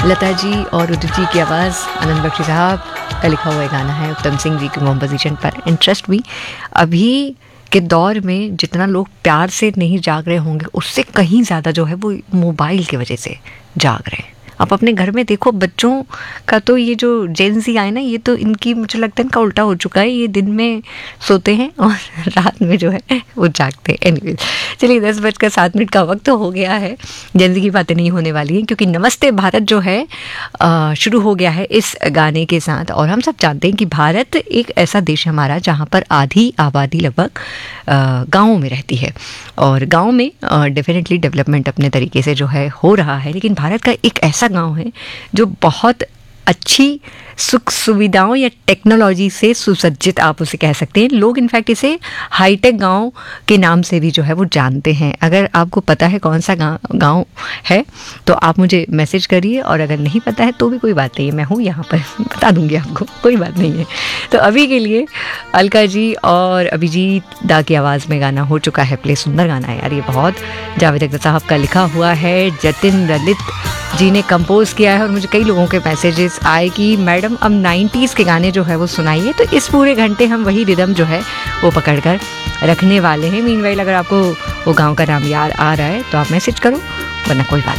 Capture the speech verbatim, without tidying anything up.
लता जी और उदित जी की आवाज़, आनंद बख्शी साहब का लिखा हुआ गाना है उत्तम सिंह जी की कॉम्पोजिशन पर। इंटरेस्ट भी अभी के दौर में जितना लोग प्यार से नहीं जाग रहे होंगे उससे कहीं ज़्यादा जो है वो मोबाइल की वजह से जाग रहे हैं। आप अपने घर में देखो, बच्चों का तो ये जो जेन ज़ी आए ना, ये तो इनकी मुझे लगता है इनका उल्टा हो चुका है। ये दिन में सोते हैं और रात में जो है वो जागते हैं। एनीवेज, चलिए दस बजकर सात मिनट का वक्त तो हो गया है। जेन ज़ी की बातें नहीं होने वाली हैं क्योंकि नमस्ते भारत जो है आ, शुरू हो गया है इस गाने के साथ। और हम सब जानते हैं कि भारत एक ऐसा देश है हमारा जहाँ पर आधी आबादी लगभग गाँवों में रहती है और गाँव में डेफिनेटली डेवलपमेंट अपने तरीके से जो है हो रहा है। लेकिन भारत का एक ऐसा गांव है जो बहुत अच्छी सुख सुविधाओं या टेक्नोलॉजी से सुसज्जित आप उसे कह सकते हैं। लोग इनफैक्ट इसे हाईटेक गांव के नाम से भी जो है वो जानते हैं। अगर आपको पता है कौन सा गांव है तो आप मुझे मैसेज करिए, और अगर नहीं पता है तो भी कोई बात नहीं है, मैं हूँ यहाँ पर, बता दूंगी आपको, कोई बात नहीं है। तो अभी के लिए अलका जी और अभिजीत दा की आवाज़ में गाना हो चुका है प्ले। सुंदर गाना है यार ये, बहुत जावेद अख्तर साहब का लिखा हुआ है, जतिन ललित जी ने कंपोज किया है। और मुझे कई लोगों के मैसेजेस आए कि मैडम अब नाइन्टीज़ के गाने जो है वो सुनाइए। तो इस पूरे घंटे हम वही रिदम जो है वो पकड़ कर रखने वाले हैं। मीनवाइल अगर आपको वो गांव का नाम याद आ रहा है तो आप मैसेज करो, वरना कोई बात